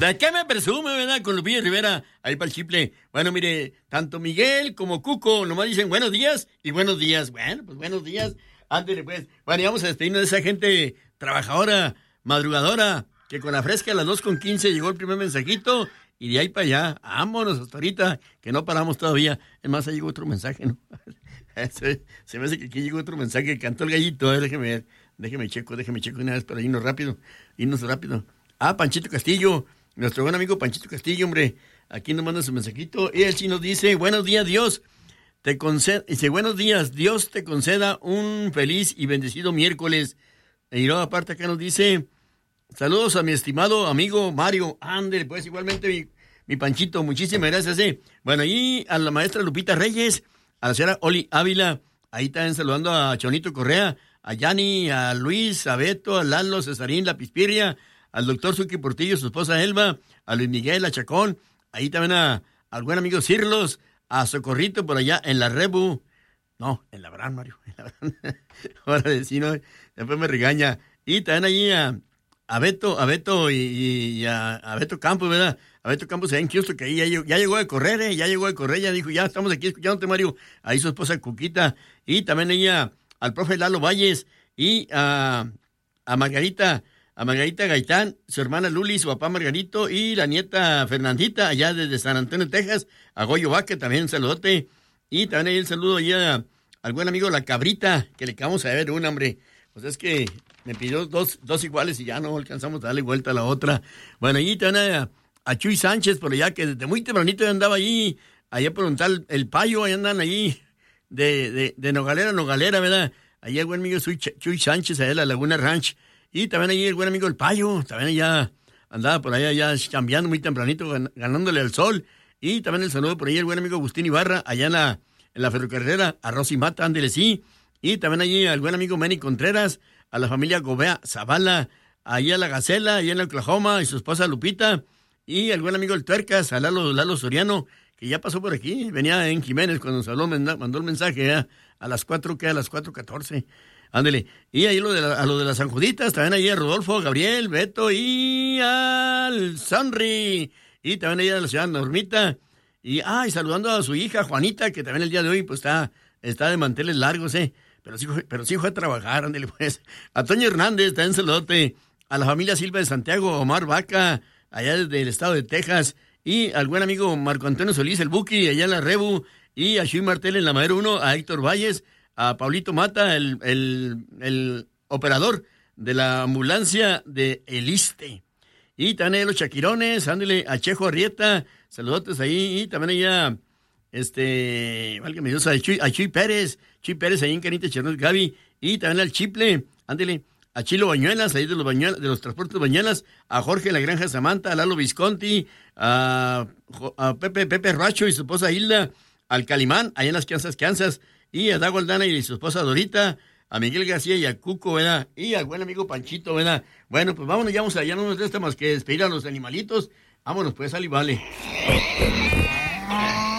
¿De qué me presume, verdad? Con Lupillo Rivera, ahí para el chiple. Bueno, mire, tanto Miguel como Cuco nomás dicen buenos días y buenos días. Bueno, pues buenos días. Ándale, pues. Bueno, y vamos a despedirnos de esa gente trabajadora, madrugadora, que con la fresca a las 2:15 llegó el primer mensajito y de ahí para allá, vámonos hasta ahorita, que no paramos todavía. Es más, ahí llegó otro mensaje, ¿no? Se me hace que aquí llegó otro mensaje que cantó el gallito. Déjeme checo una vez para irnos rápido. Ah, Panchito Castillo, nuestro buen amigo Panchito Castillo, hombre, aquí nos manda su mensajito y él sí nos dice, buenos días, Dios. Dice, buenos días, Dios te conceda un feliz y bendecido miércoles. Y luego aparte acá nos dice, saludos a mi estimado amigo Mario. Ándale, pues igualmente mi Panchito, muchísimas gracias. Bueno, y a la maestra Lupita Reyes, a la señora Oli Ávila, ahí están saludando a Chonito Correa, a Yani, a Luis, a Beto, a Lalo, Cesarín, La Pispirria, al doctor Suki Portillo, su esposa Elba, a Luis Miguel, a Chacón, ahí también al buen amigo Cirlos, a Socorrito por allá en la Rebu. No, en la Brand, Mario. En la Brand. Ahora vecino, después me regaña. Y también allí a Beto y a Beto Campos, ¿verdad? A Beto Campos allá en Houston, que ahí ya llegó a correr, ya dijo, ya estamos aquí escuchándote, Mario. Ahí su esposa Cuquita. Y también ella al profe Lalo Valles y a Margarita Gaitán, su hermana Luli, su papá Margarito y la nieta Fernandita, allá desde San Antonio, Texas, a Goyo Vaque, también un saludote. Y también ahí el saludo allá al buen amigo La Cabrita, que le acabamos de ver una, hombre. Pues es que me pidió dos iguales y ya no alcanzamos a darle vuelta a la otra. Bueno, y también a Chuy Sánchez por allá, que desde muy tempranito andaba allá por un tal El Payo, ahí andan ahí de Nogalera a Nogalera, ¿verdad? Allá el buen amigo Chuy Sánchez, allá de la Laguna Ranch. Y también ahí el buen amigo El Payo, también allá andaba por allá ya chambeando muy tempranito, ganándole al sol. Y también el saludo por ahí el buen amigo Agustín Ibarra, allá en la ferrocarrera, a Rosy Mata, ándele sí. Y también allí al buen amigo Manny Contreras, a la familia Gobea Zavala, allá a la Gacela, allá en Oklahoma, y su esposa Lupita. Y al buen amigo El Tuercas, a Lalo Soriano, que ya pasó por aquí, venía en Jiménez cuando nos habló, mandó el mensaje a las 4:14. Ándele. Y ahí a lo de las San Juditas, también ahí a Rodolfo, Gabriel, Beto y al Sanri. Y también ahí a la ciudad Normita. Y saludando a su hija Juanita, que también el día de hoy pues está de manteles largos, pero sí fue a trabajar, ándele pues. A Toño Hernández, también saludote. A la familia Silva de Santiago, Omar Vaca, allá desde el estado de Texas. Y al buen amigo Marco Antonio Solís, el Buki, allá en la Rebu. Y a Shui Martel en la Madero 1, a Héctor Valles, a Pablito Mata, el operador de la ambulancia de El Iste. Y también los Chaquirones, ándale, a Chejo Arrieta, saludotes ahí. Y también allá, válgame Dios, a Chuy Pérez ahí en Canita Chernoz Gaby. Y también al Chiple, ándale, a Chilo Bañuelas, ahí de los transportes Bañuelas, a Jorge La Granja Samantha, a Lalo Visconti, a Pepe Racho y su esposa Hilda, al Calimán, allá en las Kansas, y a Dago Aldana y su esposa Dorita, a Miguel García y a Cuco, ¿verdad? Y al buen amigo Panchito, ¿verdad? Bueno, pues vámonos, ya no nos resta más que despedir a los animalitos. Vámonos, pues, sal y vale.